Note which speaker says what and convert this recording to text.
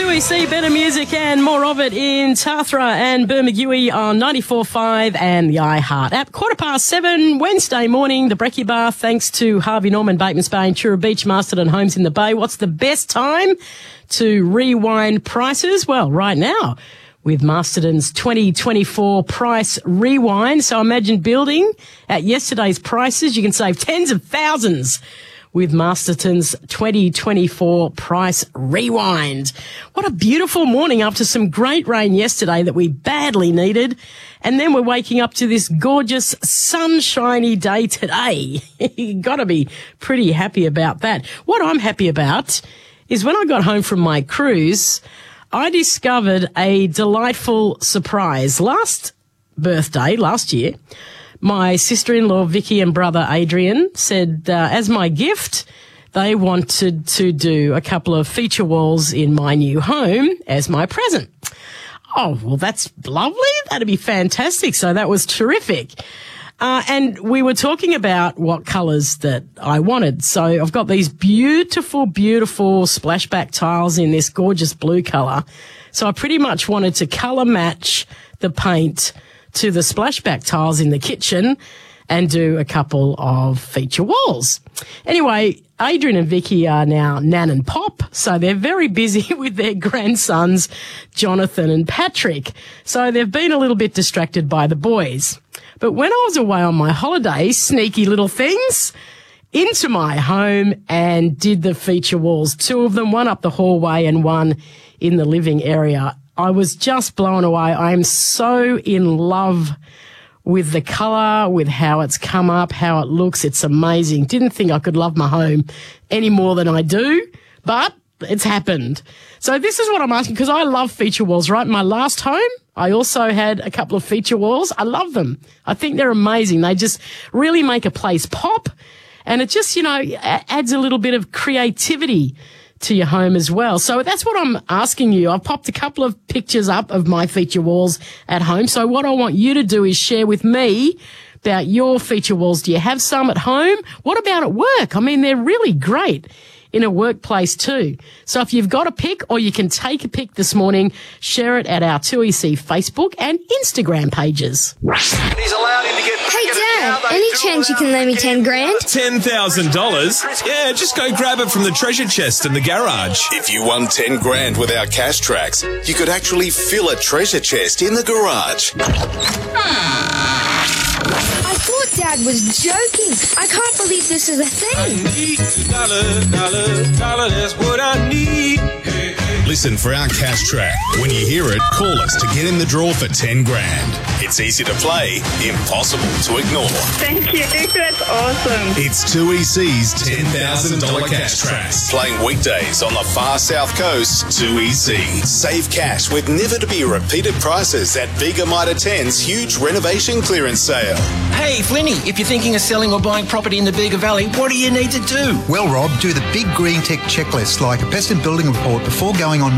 Speaker 1: 2EC, better music and more of it in Tathra and Bermagui on 94.5 and the iHeart app. 7:15 Wednesday morning, the Brekkie Bar, thanks to Harvey Norman, Bateman's Bay, Truro Beach, Masterton Homes in the Bay. What's the best time to rewind prices? Well, right now, with Masterton's 2024 price rewind. So imagine building at yesterday's prices. You can save tens of thousands with Masterton's 2024 price rewind. What a beautiful morning after some great rain yesterday that we badly needed. And then we're waking up to this gorgeous sunshiny day today. You got to be pretty happy about that. What I'm happy about is when I got home from my cruise, I discovered a delightful surprise. Last year, my sister-in-law, Vicky, and brother, Adrian, said as my gift, they wanted to do a couple of feature walls in my new home as my present. Oh, well, that's lovely. That'd be fantastic. So that was terrific. And we were talking about what colours that I wanted. So I've got these beautiful, beautiful splashback tiles in this gorgeous blue colour. So I pretty much wanted to colour match the paint to the splashback tiles in the kitchen and do a couple of feature walls. Anyway, Adrian and Vicky are now Nan and Pop, so they're very busy with their grandsons, Jonathan and Patrick. So they've been a little bit distracted by the boys. But when I was away on my holiday, sneaky little things, into my home and did the feature walls, two of them, one up the hallway and one in the living area. I was just blown away. I am so in love with the colour, with how it's come up, how it looks. It's amazing. Didn't think I could love my home any more than I do, but it's happened. So this is what I'm asking, because I love feature walls, right? My last home, I also had a couple of feature walls. I love them. I think they're amazing. They just really make a place pop, and it just, adds a little bit of creativity to your home as well. So that's what I'm asking you. I've popped a couple of pictures up of my feature walls at home. So what I want you to do is share with me about your feature walls. Do you have some at home? What about at work? I mean, they're really great in a workplace too. So if you've got a pic, or you can take a pic this morning, share it at our 2EC Facebook and Instagram pages.
Speaker 2: He's allowed him to get...
Speaker 3: Hey Dad, any chance you can lend me 10 grand?
Speaker 4: $10,000? Yeah, just go grab it from the treasure chest in the garage.
Speaker 2: If you won 10 grand with our cash tracks, you could actually fill a treasure chest in the garage.
Speaker 3: I thought Dad was joking. I can't believe this is a thing.
Speaker 4: I need $1, that's what I need.
Speaker 2: Listen for our cash track. When you hear it, call us to get in the draw for 10 grand. It's easy to play, impossible to ignore.
Speaker 5: Thank you. That's awesome.
Speaker 2: It's 2EC's $10,000 cash tracks. Playing weekdays on the far south coast. 2EC. Save cash with never to be repeated prices at Bega Mitre 10's huge renovation clearance sale.
Speaker 6: Hey, Flinny, if you're thinking of selling or buying property in the Bega Valley, what do you need to do?
Speaker 7: Well, Rob, do the big green tech checklist like a pest and building report before going